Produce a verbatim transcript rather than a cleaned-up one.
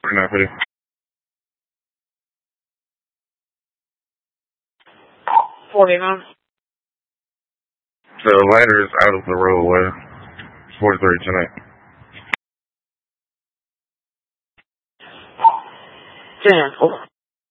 forty-nine fifty. forty-nine. The ladder is out of the roadway. forty-three tonight. ten.